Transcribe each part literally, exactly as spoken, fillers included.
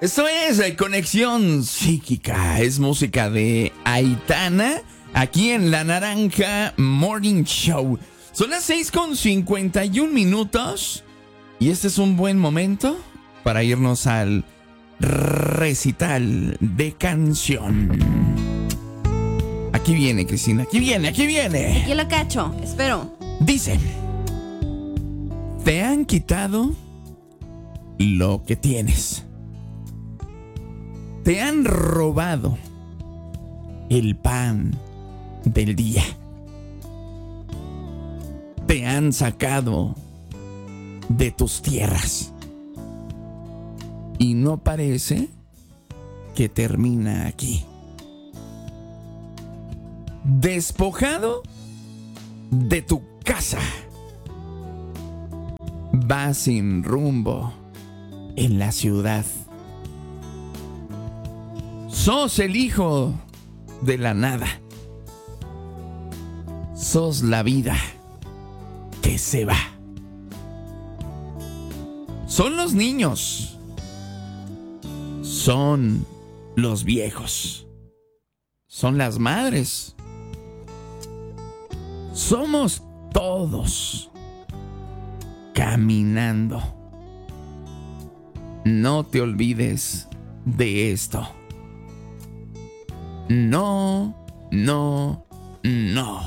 Esto es eh, Conexión Psíquica, es música de Aitana, aquí en La Naranja Morning Show. Son las seis con cincuenta y un minutos y este es un buen momento para irnos al recital de canción. Aquí viene, Cristina, aquí viene, aquí viene. Aquí lo cacho, espero. Dice, te han quitado lo que tienes. Te han robado el pan del día. Te han sacado de tus tierras. Y no parece que termina aquí. Despojado de tu casa. Vas sin rumbo en la ciudad. Sos el hijo de la nada. Sos la vida que se va. Son los niños. Son los viejos. Son las madres. Somos todos caminando. No te olvides de esto. No, no, no.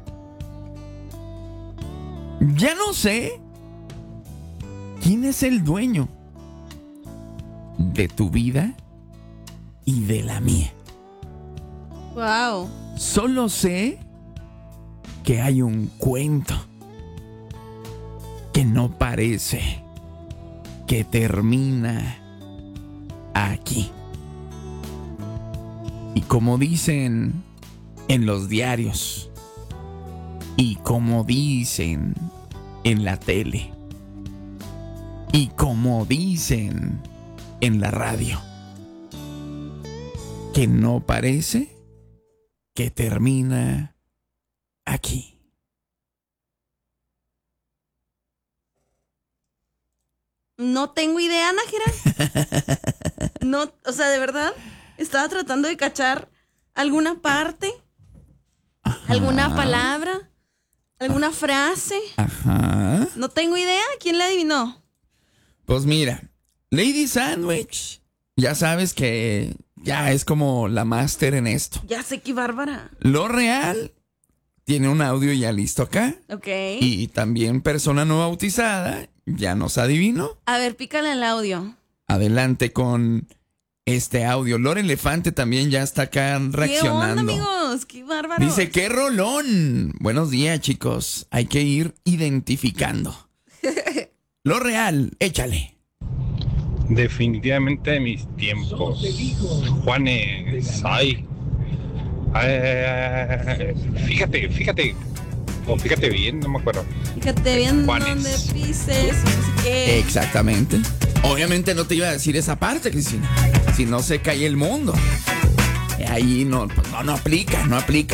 Ya no sé quién es el dueño de tu vida y de la mía. Wow. Solo sé que hay un cuento que no parece que termina aquí. Y como dicen en los diarios, y como dicen en la tele, y como dicen en la radio, que no parece que termina aquí. No tengo idea, Nájera. No, o sea, de verdad, estaba tratando de cachar alguna parte, Ajá. alguna palabra, alguna Ajá. frase. Ajá. No tengo idea. ¿Quién la adivinó? Pues mira, Lady Sandwich, ya sabes que ya es como la máster en esto. Ya sé qué bárbara. Lo Real tiene un audio ya listo acá. Ok. Y también persona no bautizada ya nos adivinó. A ver, pícale el audio. Adelante con este audio. Lore Elefante también ya está acá reaccionando. ¿Qué onda, amigos? ¡Qué bárbaro! Dice, ¡qué rolón! Buenos días, chicos. Hay que ir identificando. Lo Real, échale. Definitivamente de mis tiempos. Juanes, ay. ay. Fíjate, fíjate. O fíjate bien, no me acuerdo. Fíjate bien Juanes. donde pises, no sé qué. Exactamente. Obviamente no te iba a decir esa parte, Cristina. Si no se cae el mundo. Ahí no, no, no aplica, no aplica.